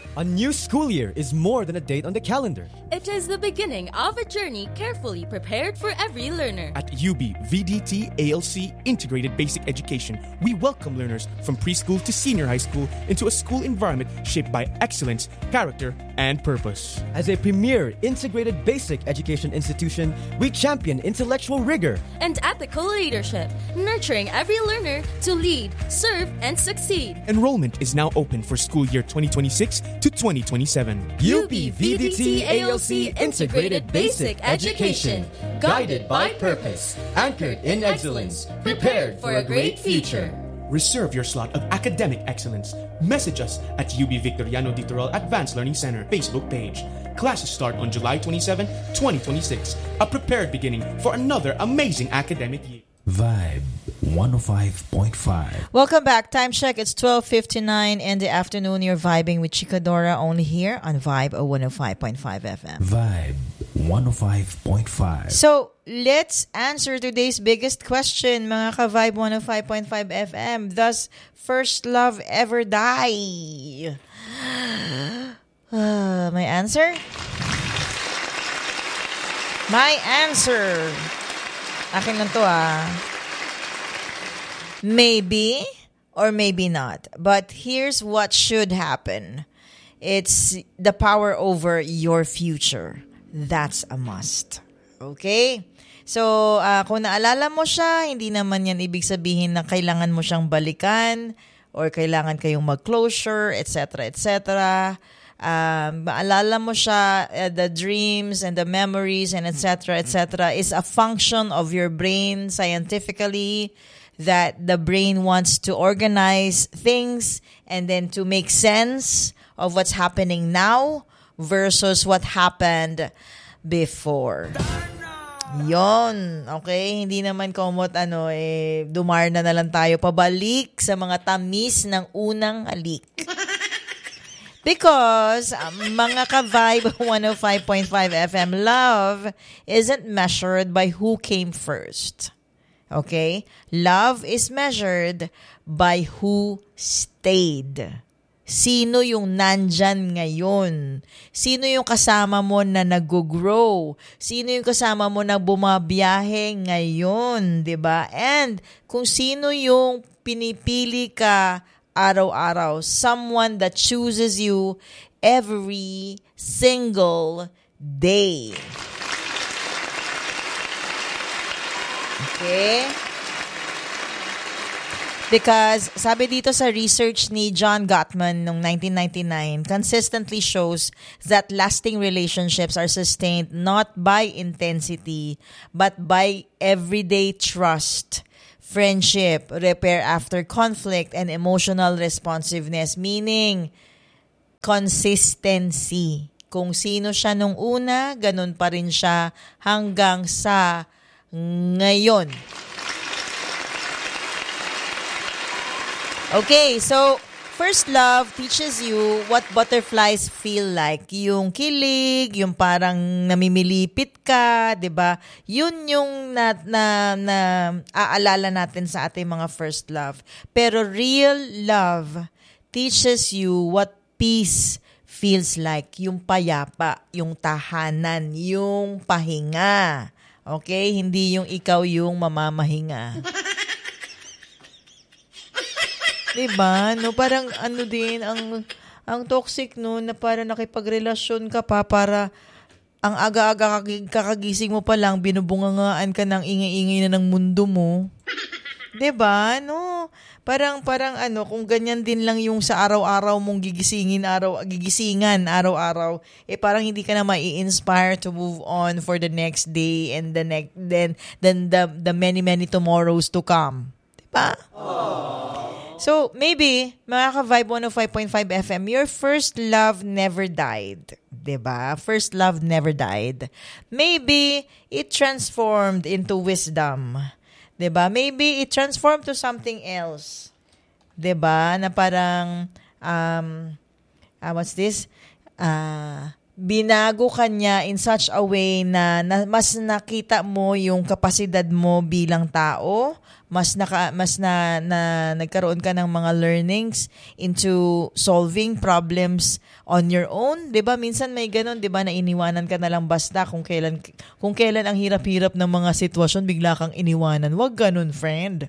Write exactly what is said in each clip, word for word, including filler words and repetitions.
A new school year is more than a date on the calendar. It is the beginning of a journey carefully prepared for every learner. At U B V D T A L C Integrated Basic Education, we welcome learners from preschool to senior high school into a school environment shaped by excellence, character, and purpose. As a premier integrated basic education institution, we champion intellectual rigor and ethical leadership, nurturing every learner to lead, serve, and succeed. Enrollment is now open for school year twenty twenty-six to twenty twenty-seven. U B V D T A L C Integrated Basic Education, guided by purpose, anchored in excellence, prepared for a great future. Reserve your slot of academic excellence. Message us at U B Victoriano Di Toral Advanced Learning Center Facebook page. Classes start on July twenty-seventh, twenty twenty-six. A prepared beginning for another amazing academic year. Vibe one oh five point five. Welcome back. Time check. It's twelve fifty-nine in the afternoon. You're vibing with Chikadora only here on Vibe one oh five point five F M. Vibe one oh five point five. So, let's answer today's biggest question, mga ka-Vibe one oh five point five F M. Does first love ever die? Uh, my answer? My answer. Akin lang to ah. Maybe or maybe not. But here's what should happen. It's the power over your future. That's a must. Okay? So, uh, kung naalala mo siya, hindi naman yan ibig sabihin na kailangan mo siyang balikan or kailangan kayong mag-closure, et cetera, et cetera. Um, maalala mo siya, uh, the dreams and the memories and et cetera, et cetera is a function of your brain scientifically, that the brain wants to organize things and then to make sense of what's happening now versus what happened before. Yon, okay? Hindi naman komot ano, eh, dumar na na lang tayo pabalik sa mga tamis ng unang halik. Because um, mga ka-Vibe one oh five point five F M, love isn't measured by who came first. Okay? Love is measured by who stayed. Sino yung nandyan ngayon? Sino yung kasama mo na nag-grow? Sino yung kasama mo na bumabiyahe ngayon? Diba? And kung sino yung pinipili ka araw-araw, someone that chooses you every single day. Okay? Because sabi dito sa research ni John Gottman noong nineteen ninety-nine, consistently shows that lasting relationships are sustained not by intensity, but by everyday trust, friendship, repair after conflict, and emotional responsiveness. Meaning, consistency. Kung sino siya nung una, ganun pa rin siya hanggang sa ngayon. Okay, so first love teaches you what butterflies feel like. Yung kilig, yung parang namimilipit ka, 'di ba? Yun yung na, na, na aalala natin sa ating mga first love. Pero real love teaches you what peace feels like. Yung payapa, yung tahanan, yung pahinga. Okay? Hindi yung ikaw yung mamamahinga. Diba? No, parang ano din ang ang toxic no na para nakipagrelasyon ka pa para ang aga-aga kakagising mo pa lang binubungangaan ka ng ingay-ingay na ng mundo mo. 'Di ba? No. Parang parang ano kung ganyan din lang yung sa araw-araw mong gigisingin araw gigisingan araw-araw eh parang hindi ka na mai-inspire to move on for the next day and the next then then the the many many tomorrows to come. 'Di ba? So, maybe, mga ka-Vibe one oh five point five F M, your first love never died. Diba? First love never died. Maybe, it transformed into wisdom. Diba? Maybe, it transformed to something else. Diba? Na parang, um, uh, what's this? Uh, binago ka niya in such a way na, na mas nakita mo yung kapasidad mo bilang tao, mas naka mas na, na nagkaroon ka ng mga learnings into solving problems on your own, 'di ba? Minsan may ganun, 'di ba, na iniwanan ka na lang basta kung kailan kung kailan ang hirap-hirap ng mga sitwasyon, bigla kang iniwanan. Wag ganun, friend.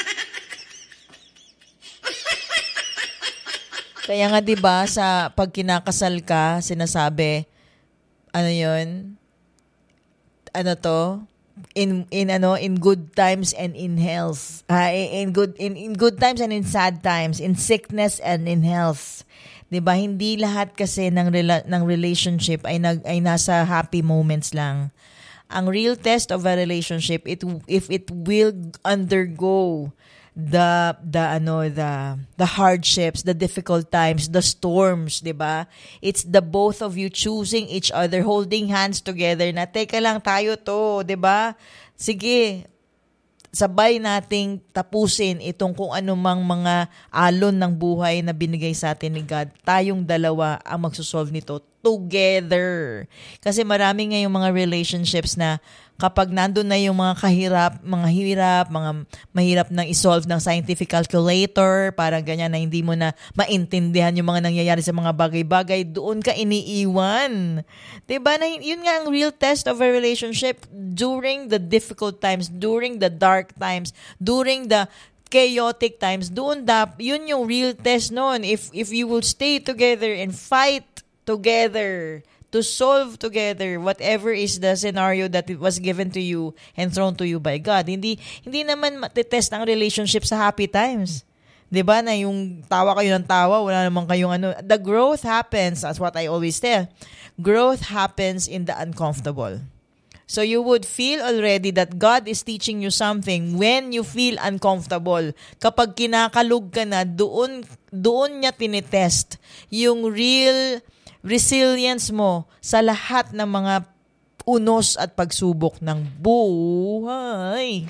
Kaya nga 'di ba sa pag kinakasal ka, sinasabi ano 'yun? Ano to? In in ano in good times and in health. Uh, in good in in good times and in sad times, in sickness and in health. 'Di ba? Hindi lahat kasi ng rela- ng relationship ay nag ay nasa happy moments lang. Ang real test of a relationship, it if it will undergo the the ano the the hardships, the difficult times, the storms, 'di ba? It's the both of you choosing each other, holding hands together na teka lang, tayo to, 'di ba? Sige, sabay nating tapusin itong kung anumang mga alon ng buhay na binigay sa atin ni God. Tayong dalawa ang magsosolve nito together. Kasi marami ngayong mga relationships na kapag nandun na yung mga kahirap, mga hirap, mga mahirap nang isolve ng scientific calculator, parang ganyan na hindi mo na maintindihan yung mga nangyayari sa mga bagay-bagay, doon ka iniiwan. Diba? Na, yun nga ang real test of a relationship during the difficult times, during the dark times, during the chaotic times. Doon dap, yun yung real test noon. If, if you will stay together and fight together, to solve together whatever is the scenario that it was given to you and thrown to you by God. Hindi hindi naman matitest ang relationship sa happy times. 'Di ba? Na yung tawa kayo ng tawa, wala naman kayong ano. The growth happens, that's what I always tell. Growth happens in the uncomfortable. So you would feel already that God is teaching you something when you feel uncomfortable. Kapag kinakalug ka na, doon doon niya tinitest yung real resilience mo sa lahat ng mga unos at pagsubok ng buhay.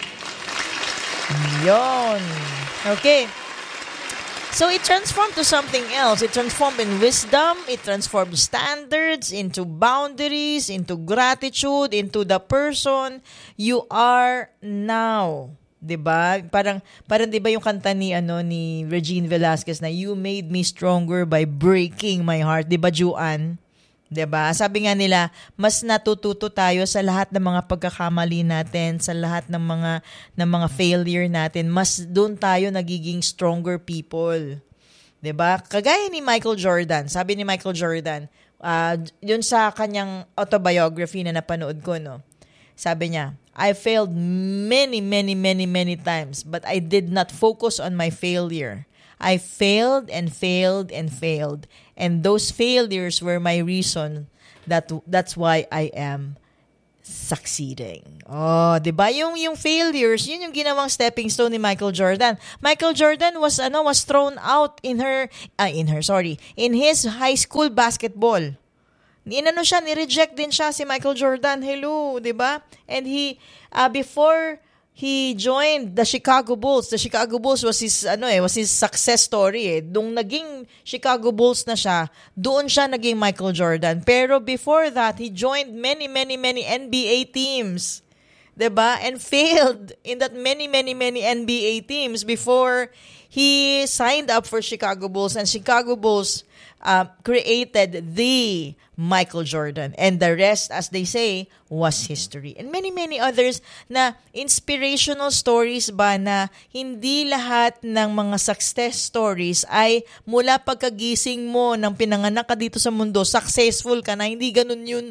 Yon. Okay. So it transformed to something else. It transformed in wisdom. It transformed standards into boundaries, into gratitude, into the person you are now. 'Di ba? Parang parang 'di ba yung kanta ni ano ni Regine Velasquez na You Made Me Stronger by Breaking My Heart, 'di ba, Juan? 'Di ba? Sabi nga nila, mas natututo tayo sa lahat ng mga pagkakamali natin, sa lahat ng mga ng mga failure natin, mas doon tayo nagiging stronger people. 'Di ba? Kagaya ni Michael Jordan. Sabi ni Michael Jordan, uh, yun sa kanyang autobiography na napanood ko, no. Sabi niya, I failed many, many, many, many times, but I did not focus on my failure. I failed and failed and failed. And those failures were my reason that that's why I am succeeding. Oh, 'di ba? Yung yung failures, yun yung ginawang stepping stone ni Michael Jordan. Michael Jordan was ano was thrown out in her uh, in her, sorry, in his high school basketball. Inano siya, ni-reject din siya si Michael Jordan. Hello, 'di ba? And he uh, before he joined the Chicago Bulls. The Chicago Bulls was his ano eh, was his success story eh. Nung naging Chicago Bulls na siya, doon siya naging Michael Jordan. Pero before that, he joined many many many N B A teams. 'Di ba? And failed in that many many many N B A teams before he signed up for Chicago Bulls, and Chicago Bulls uh, created the Michael Jordan. And the rest, as they say, was history. And many, many others na inspirational stories ba na hindi lahat ng mga success stories ay mula pagkagising mo ng pinanganak ka dito sa mundo, successful ka na. Hindi ganun yun.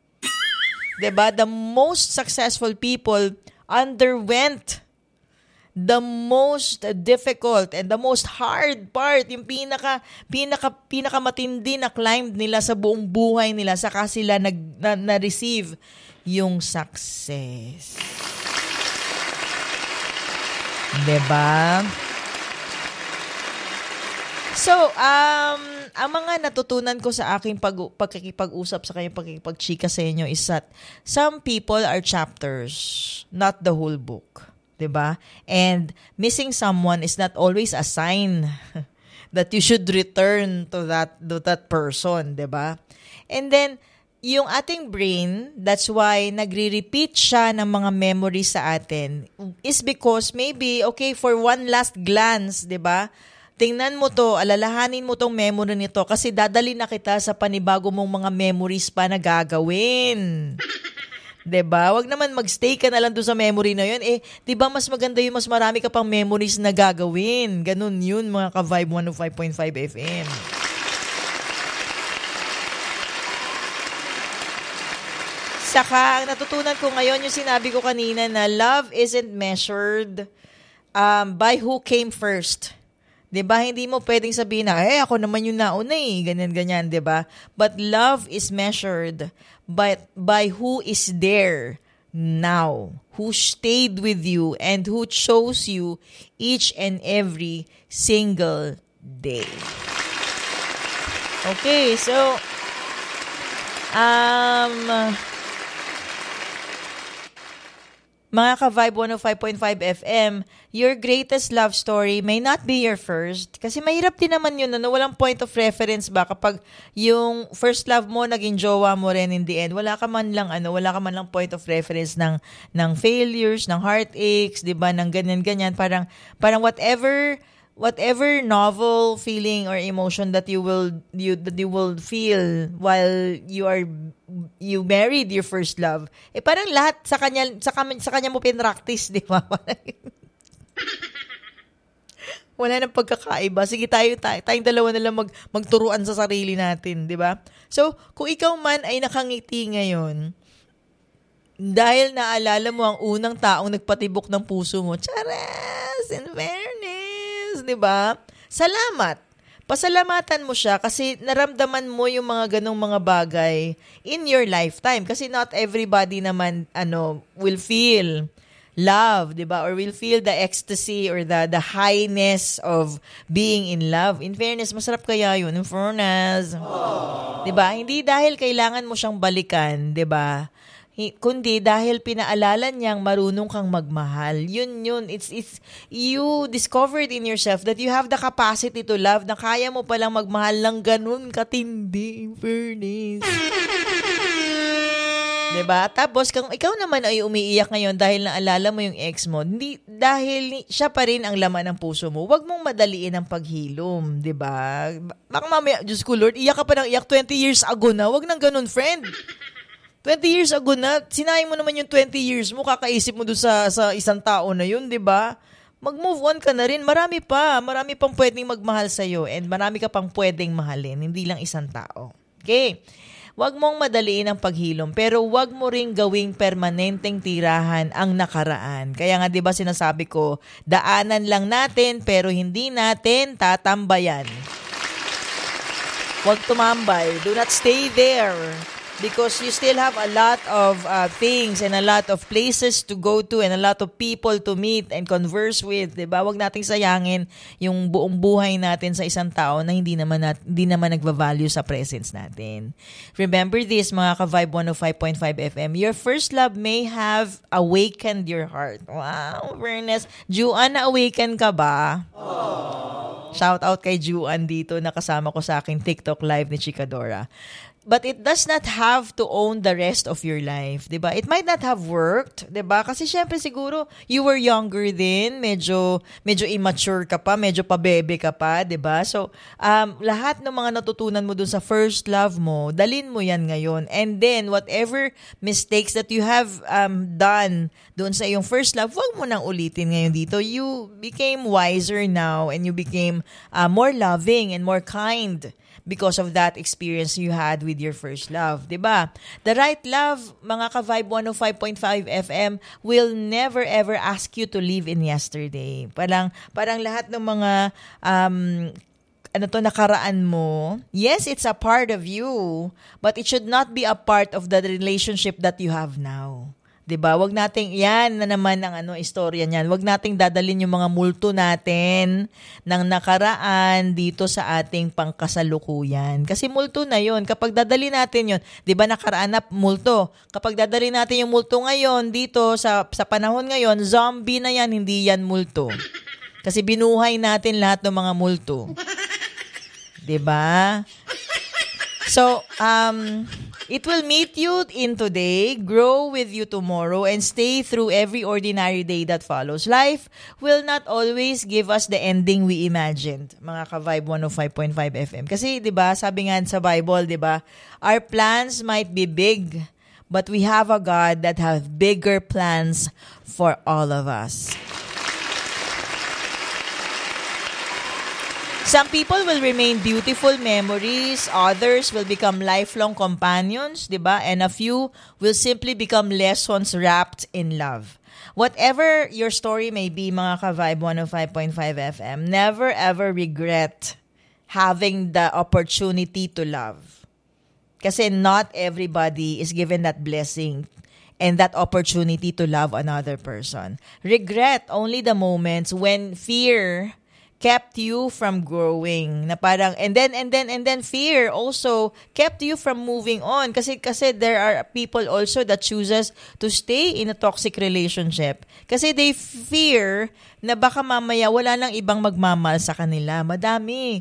Diba? The most successful people underwent the most difficult and the most hard part, yung pinaka pinaka pinaka matindi na climb nila sa buong buhay nila, saka sila nag na, na receive yung success. 'Di ba? So, um ang mga natutunan ko sa aking pag pagkikipag-usap sa kanyang pagkikipagchika sa inyo is that some people are chapters, not the whole book. 'Di ba? And missing someone is not always a sign that you should return to that to that person, 'di ba? And then yung ating brain, that's why nagre-repeat siya ng mga memories sa atin, is because maybe, okay, for one last glance, di ba? Tingnan mo to, alalahanin mo tong memory nito kasi dadali na kita sa panibago mong mga memories pa na gagawin. Diba? Wag naman magstay ka na lang doon sa memory na yun. Eh, diba mas maganda yung mas marami ka pang memories na gagawin. Ganun yun, mga ka-Vibe one oh five point five F M. Saka, ang natutunan ko ngayon, yung sinabi ko kanina na love isn't measured um, by who came first. Diba? Hindi mo pwedeng sabihin na, eh, ako naman yung nauna eh. Ganyan-ganyan, diba? But love is measured but by who is there now, who stayed with you, and who chose you each and every single day. Okay, so, um... mga ka-Vibe one oh five point five F M, your greatest love story may not be your first. Kasi mahirap din naman yun, ano? Walang point of reference ba kapag yung first love mo, naging jowa mo rin in the end. Wala ka man lang, ano, wala ka man lang point of reference ng, ng failures, ng heartaches, di ba, ng ganyan-ganyan. Parang, parang whatever... whatever novel feeling or emotion that you will you that you will feel while you are you married your first love, eh parang lahat sa kanya sa, sa kanya mo pinractice, di ba? Wala nang pagkakaiba. Sige, tayo, tayo tayong dalawa na lang mag, magturuan sa sarili natin, di ba? So, kung ikaw man ay nakangiti ngayon, dahil naalala mo ang unang taong nagpatibok ng puso mo, charas, in fairness, di ba? Salamat. Pasalamatan mo siya kasi naramdaman mo yung mga ganong mga bagay in your lifetime. Kasi not everybody naman ano will feel love, di ba? Or will feel the ecstasy or the the highness of being in love. In fairness, masarap kaya yun. In fairness. Di ba? Hindi dahil kailangan mo siyang balikan, di ba? Kundi dahil pinaalala niyang marunong kang magmahal. Yun yun. It's, it's, you discovered in yourself that you have the capacity to love na kaya mo palang magmahal ng ganun katindi. In fairness. Diba? Tapos, kung ikaw naman ay umiiyak ngayon dahil naalala mo yung ex mo, hindi, dahil siya pa rin ang laman ng puso mo, wag mong madaliin ang paghilom. Diba? Baka mamaya, Diyos ko Lord, iyak ka pa ng iyak twenty years ago na. Wag nang ganun, friend. twenty years ago na, sinayang mo naman yung twenty years mo, kakaisip mo doon sa, sa isang tao na yun, di ba? Mag-move on ka na rin. Marami pa. Marami pang pwedeng magmahal sa'yo and marami ka pang pwedeng mahalin, hindi lang isang tao. Okay? Huwag mong madaliin ang paghilom, pero huwag mo ring gawing permanenteng tirahan ang nakaraan. Kaya nga, di ba sinasabi ko, daanan lang natin, pero hindi natin tatambayan. Huwag tumambay. Do not stay there. Because you still have a lot of uh, things and a lot of places to go to and a lot of people to meet and converse with, diba? Huwag nating sayangin yung buong buhay natin sa isang tao na hindi naman nat- hindi naman nagva-value sa presence natin. Remember this, mga ka-Vibe one oh five point five F M, your first love may have awakened your heart. Wow, fairness. Juan, na-awaken ka ba? Aww. Shout out kay Juan dito, nakasama ko sa aking TikTok live ni Chikadora. But it does not have to own the rest of your life, diba? It might not have worked, diba? Kasi syempre siguro, you were younger din, medyo, medyo immature ka pa, medyo pabebe ka pa, diba? So, um, lahat ng mga natutunan mo dun sa first love mo, dalin mo yan ngayon. And then, whatever mistakes that you have um, done dun sa iyong first love, wag mo nang ulitin ngayon dito. You became wiser now and you became uh, more loving and more kind because of that experience you had with your first love, diba? The right love, mga ka-Vibe one oh five point five F M, will never ever ask you to live in yesterday. Parang, parang lahat ng mga um, ano to, nakaraan mo, yes, it's a part of you, but it should not be a part of the relationship that you have now. Diba? Wag nating, yan na naman ang ano, istorya niyan. Wag nating dadalhin yung mga multo natin ng nakaraan dito sa ating pangkasalukuyan. Kasi multo na yon. Kapag dadalhin natin yon, diba nakaraan na multo. Kapag dadalhin natin yung multo ngayon dito sa, sa panahon ngayon, zombie na yan, hindi yan multo. Kasi binuhay natin lahat ng mga multo. Diba? So, um... It will meet you in today, grow with you tomorrow, and stay through every ordinary day that follows. Life will not always give us the ending we imagined, mga ka-Vibe one oh five point five F M. Kasi, di ba, sabi nga sa Bible, di ba, our plans might be big, but we have a God that has bigger plans for all of us. Some people will remain beautiful memories, others will become lifelong companions, diba? And a few will simply become lessons wrapped in love. Whatever your story may be, mga ka-Vibe one oh five point five F M, never ever regret having the opportunity to love. Kasi not everybody is given that blessing and that opportunity to love another person. Regret only the moments when fear kept you from growing, na parang and then and then and then fear also kept you from moving on, kasi kasi there are people also that chooses to stay in a toxic relationship kasi they fear na baka mamaya wala nang ibang magmamahal sa kanila. Madami,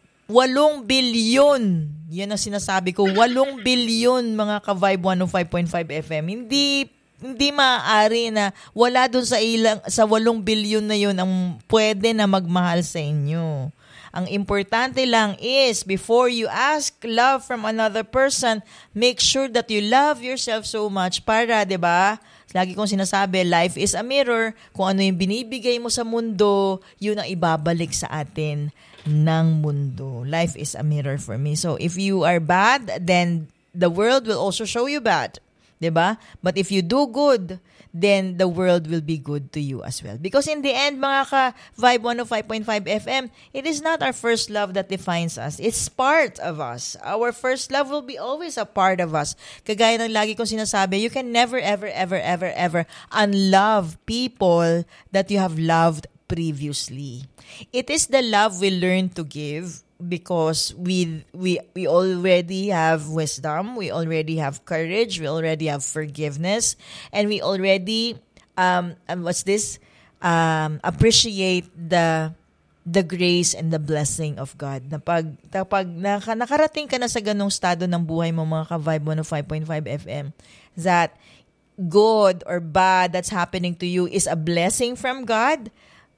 walong bilyon, yan ang sinasabi ko, walong bilyon mga ka-Vibe one oh five point five F M. Hindi Hindi maaari na wala dun sa ilang sa walong bilyon na yun ang pwede na magmahal sa inyo. Ang importante lang is before you ask love from another person, make sure that you love yourself so much para, 'di ba? Lagi kong sinasabi, life is a mirror. Kung ano yung binibigay mo sa mundo, yun ang ibabalik sa atin ng mundo. Life is a mirror for me. So if you are bad, then the world will also show you bad. Diba? But if you do good, then the world will be good to you as well. Because in the end, mga ka-Vibe one oh five point five F M, it is not our first love that defines us. It's part of us. Our first love will be always a part of us. Kagaya ng lagi kong sinasabi, you can never, ever, ever, ever, ever unlove people that you have loved previously. It is the love we learn to give, because we we we already have wisdom, we already have courage, we already have forgiveness, and we already um and what's this um appreciate the the grace and the blessing of God. Na pag kapag naka, nakarating ka na sa ganung estado ng buhay mo, mga ka-Vibe one oh five point five F M, that good or bad that's happening to you is a blessing from God,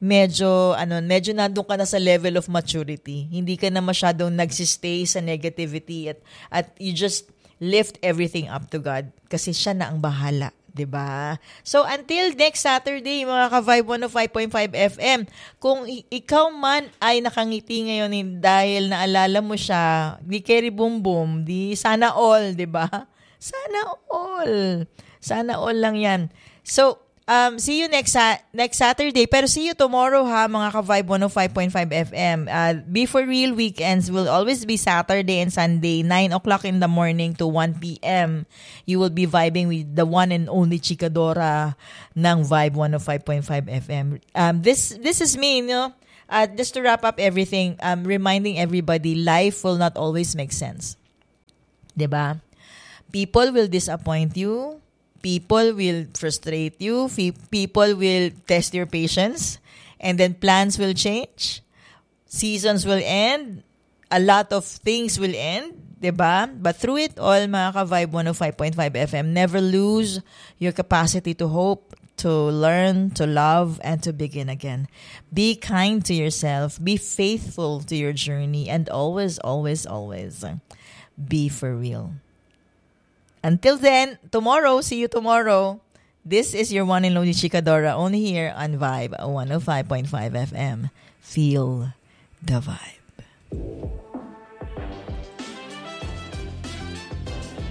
medyo ano medyo nandoon ka na sa level of maturity. Hindi ka na masyadong nagsistay sa negativity at at you just lift everything up to God kasi siya na ang bahala, 'di ba? So until next Saturday, mga ka-Vibe one oh five point five F M, kung ikaw man ay nakangiti ngayon dahil naalala mo siya, di keri boom boom, di sana all, 'di ba? Sana all. Sana all lang 'yan. So Um, see you next sa- next Saturday. Pero see you tomorrow, ha, mga ka-Vibe one oh five point five F M. Uh, Be For Real weekends will always be Saturday and Sunday, nine o'clock in the morning to one p.m. You will be vibing with the one and only Chikadora ng Vibe one oh five point five F M. Um, this this is me, you know. Uh, just to wrap up everything, um, reminding everybody, life will not always make sense. 'Di ba? People will disappoint you. People will frustrate you. People will test your patience. And then plans will change. Seasons will end. A lot of things will end. Diba? But through it all, mga ka-Vibe one oh five point five F M, never lose your capacity to hope, to learn, to love, and to begin again. Be kind to yourself. Be faithful to your journey. And always, always, always be for real. Until then, tomorrow, see you tomorrow. This is your one and only Chikadora, only here on Vibe one oh five point five F M. Feel the vibe.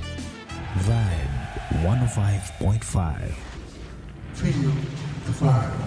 Vibe one oh five point five. Feel the vibe.